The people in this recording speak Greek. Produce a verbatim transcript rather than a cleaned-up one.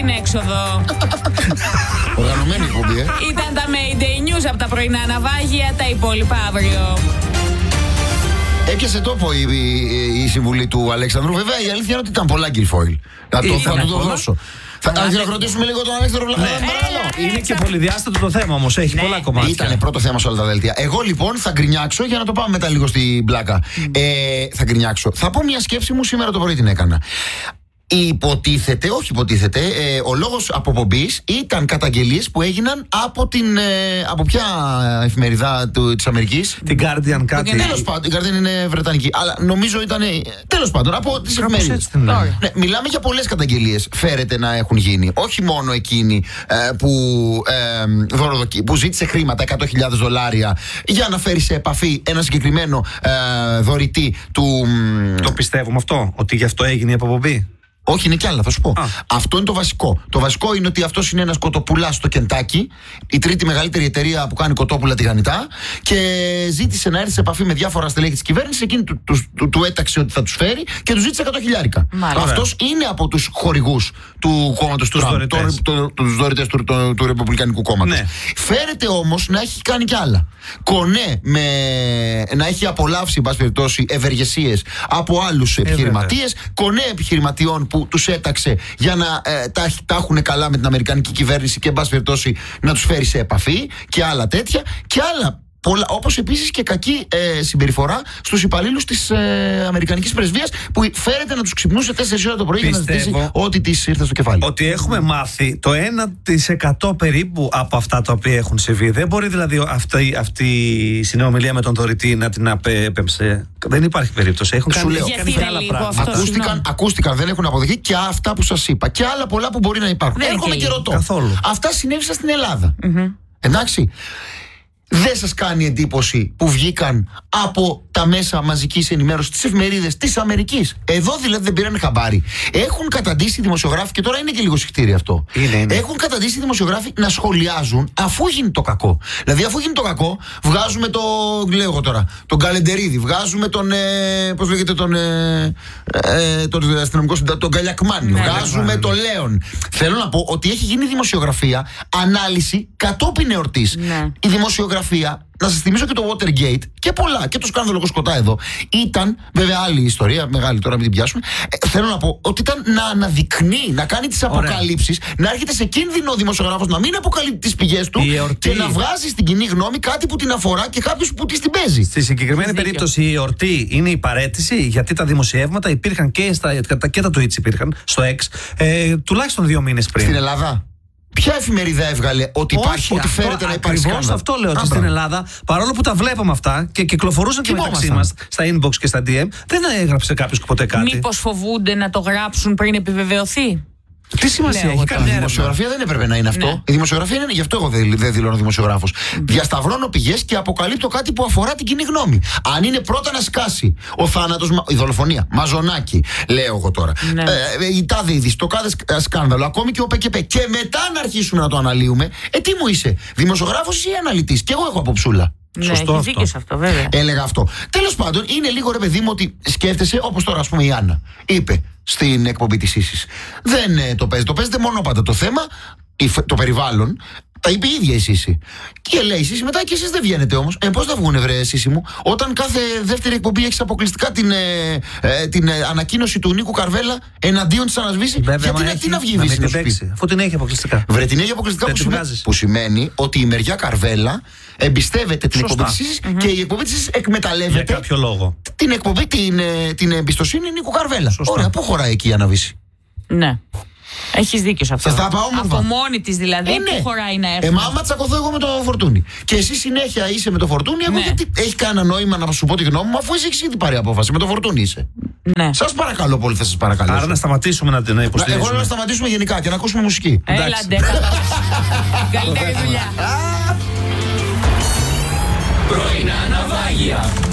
την έξοδο. Οργανωμένη εκπομπή, ε. Ήταν τα Mayday News από τα πρωινά ναυάγια, τα υπόλοιπα αύριο. Έπιασε τόπο η, η, η συμβουλή του Αλέξανδρου. Βέβαια, η αλήθεια είναι ότι ήταν πολλά γκυλφόιλ. Θα το, θα του το δώσω. Θα χειροκροτήσουμε λίγο τον Αλέξανδρο Βλαχαδάκη, παρακαλώ. Είναι και πολυδιάστατο το θέμα όμως, έχει ναι. πολλά κομμάτια. Ήτανε πρώτο θέμα σε όλα τα δελτία. Εγώ λοιπόν θα γκρινιάξω για να το πάμε μετά λίγο στην πλάκα. Mm. Ε, θα γκρινιάξω. Θα πω μια σκέψη μου σήμερα το πρωί την έκανα. Υποτίθεται, όχι υποτίθεται, ε, ο λόγος αποπομπής ήταν καταγγελίες που έγιναν από την. Ε, από ποια εφημερίδα του, της Αμερικής? Την Guardian, κάτι. Τέλος πάντων, η Guardian είναι βρετανική. Αλλά νομίζω ήταν. Τέλος πάντων, από τις εφημερίδες. Ναι, μιλάμε για πολλές καταγγελίες. Φέρεται να έχουν γίνει. Όχι μόνο εκείνη ε, που, ε, δωροδοκί, που ζήτησε χρήματα, εκατό χιλιάδες δολάρια, για να φέρει σε επαφή ένα συγκεκριμένο ε, δωρητή του. Το πιστεύουμε αυτό, ότι γι' αυτό έγινε η αποπομπή? Όχι, είναι κι άλλα, θα σου πω. Α. Αυτό είναι το βασικό. Το βασικό είναι ότι αυτό είναι ένας κοτοπουλάς στο Κεντάκι, η τρίτη μεγαλύτερη εταιρεία που κάνει κοτόπουλα τηγανιτά, και ζήτησε να έρθει σε επαφή με διάφορα στελέχη της κυβέρνησης. Εκείνη του, του, του, του έταξε ότι θα τους φέρει και τους ζήτησε εκατό χιλιάρικα. Αυτός είναι από τους χορηγούς του κόμματος του Τραμπ, τους δωρητές του, του, του Ρεπουμπλικανικού κόμματος. Ναι. Φέρεται όμως να έχει κάνει κι άλλα. Κονέ με να έχει απολαύσει, εν πάση περιπτώσει, ευεργεσίες από άλλους επιχειρηματίες, κονέ επιχειρηματιών που τους έταξε για να ε, τα, τα έχουν καλά με την Αμερικανική κυβέρνηση και εν πάση περιπτώσει να τους φέρει σε επαφή, και άλλα τέτοια και άλλα πολλά, όπως επίσης και κακή ε, συμπεριφορά στους υπαλλήλους της ε, Αμερικανικής πρεσβείας, που φέρεται να τους ξυπνούσε τέσσερις ώρα το πρωί για να ζητήσει ό,τι της ήρθε στο κεφάλι. Ότι έχουμε μάθει το ένα τοις εκατό περίπου από αυτά τα οποία έχουν συμβεί. Δεν μπορεί δηλαδή αυτή, αυτή η συνομιλία με τον δωρητή να την απέπεμψε. Δεν υπάρχει περίπτωση. Έχουν κάνει, λέω, κάνει και άλλα πράγματα. Ακούστηκαν, ακούστηκαν, δεν έχουν αποδειχθεί, και αυτά που σας είπα και άλλα πολλά που μπορεί να υπάρχουν. Δεν Έρχομαι και ρωτώ. Καθόλου. Αυτά συνέβησαν στην Ελλάδα. Mm-hmm. Εντάξει. Δεν σας κάνει εντύπωση που βγήκαν από τα μέσα μαζικής ενημέρωσης, τις εφημερίδες της Αμερικής? Εδώ δηλαδή δεν πήραν χαμπάρι. Έχουν καταντήσει οι δημοσιογράφοι, και τώρα είναι και λίγο συχτήρι αυτό. Είναι, είναι. Έχουν καταντήσει οι δημοσιογράφοι να σχολιάζουν αφού γίνει το κακό. Δηλαδή, αφού γίνει το κακό, βγάζουμε το. Λέω εγώ τώρα. Τον Καλεντερίδη, βγάζουμε τον. Ε, πώς λέγεται, τον. Ε, ε, τον αστυνομικό συντάκτη, τον Καλιακμάνη. Ναι, βγάζουμε ναι, τον Λέον. Θέλω να πω ότι έχει γίνει δημοσιογραφία ανάλυση κατόπιν εορτής. Ναι. Η δημοσιογραφία. Να σας θυμίσω και το Watergate και πολλά, και το σκάνδαλο Κοσκοτά εδώ. Ήταν, βέβαια, άλλη ιστορία, μεγάλη τώρα, μην την πιάσουμε. Ε, θέλω να πω ότι ήταν να αναδεικνύει, να κάνει τις αποκαλύψεις, να έρχεται σε κίνδυνο ο δημοσιογράφος να μην αποκαλύπτει τις πηγές του εορτή, και να βγάζει στην κοινή γνώμη κάτι που την αφορά και κάποιος που της την παίζει. Στη συγκεκριμένη Δίκιο. περίπτωση η εορτή είναι η παραίτηση, γιατί τα δημοσιεύματα υπήρχαν και, στα, και τα tweets υπήρχαν στο X ε, τουλάχιστον δύο μήνες πριν. Στην Ελλάδα. Ποια εφημερίδα έβγαλε ότι, Όχι, υπάρχει, ότι φέρεται να υπάρχει σκάνδαλο? Ακριβώς αυτό λέω, ότι στην Ελλάδα, παρόλο που τα βλέπαμε αυτά και κυκλοφορούσαν και μεταξύ μας στα inbox και στα ντι εμ, δεν έγραψε κάποιος ποτέ κάτι. Μήπως φοβούνται να το γράψουν πριν επιβεβαιωθεί? Τι σημασία έχει? Η δημοσιογραφία δεν έπρεπε να είναι αυτό. Ναι. Η δημοσιογραφία είναι, γι' αυτό εγώ δεν, δεν δηλώνω δημοσιογράφος. Mm. Διασταυρώνω πηγές και αποκαλύπτω κάτι που αφορά την κοινή γνώμη. Αν είναι πρώτα να σκάσει ο θάνατος, η δολοφονία, Μαζονάκη, λέω εγώ τώρα, ναι. ε, η τάδε είδηση, το κάθε σκάνδαλο, ακόμη και ο ΠΚΠ, και μετά να αρχίσουμε να το αναλύουμε, ε, τι μου είσαι, δημοσιογράφος ή αναλυτής? Και εγώ έχω αποψούλα. Ναι, σωστό έχει δίκιο σε αυτό, βέβαια. Έλεγα αυτό. Τέλος πάντων, είναι λίγο, ρε παιδί μου, ότι σκέφτεσαι, όπως τώρα, ας πούμε, η Άννα είπε στην εκπομπή της Ίσης. Δεν ε, το παίζει. Το παίζετε μόνο πάντα το θέμα, το περιβάλλον. Τα είπε η ίδια η Σύση. Και λέει η Σύση μετά, και εσείς δεν βγαίνετε όμως. Ε, πώς θα βγούνε, βρε Σύση μου, όταν κάθε δεύτερη εκπομπή έχεις αποκλειστικά την, ε, ε, την ε, ανακοίνωση του Νίκου Καρβέλα εναντίον της Ανασβήση? Γιατί να, τι να βγει η Βύση να σου πει? Αφού την έχει αποκλειστικά. Βρε, την έχει αποκλειστικά, που, σημαίνει, που σημαίνει ότι η μεριά Καρβέλα εμπιστεύεται την εκπομπή της Σύσης, mm-hmm. και η εκπομπή της Σύσης εκμεταλλεύεται για κάποιο λόγο την εκπομπή, την, την εμπιστοσύνη Νίκου Καρβέλα. Σωστά. Ωραία, πού χωράει εκεί η Αναβίση? Ναι. Έχεις δίκιο σε αυτό. Σας τα είπα όμορφα. Από μόνη της δηλαδή, ε, ναι. Που χωράει να έρθει. Ε, μα άμα τσακωθώ εγώ με το Φορτούνι και εσύ συνέχεια είσαι με το Φορτούνι, εγώ, ναι. γιατί έχει κανένα νόημα να σου πω τη γνώμη μου, αφού εσύ έχεις ήδη πάρει απόφαση. Με το Φορτούνι είσαι. Ναι. Σας παρακαλώ πολύ, θα σας παρακαλώ. Άρα να σταματήσουμε να την υποστηρίζουμε. Εγώ λέω να σταματήσουμε γενικά και να ακούσουμε μουσική. Έλαντε. Καλύτερη δουλειά. Πρωινά ναυάγια.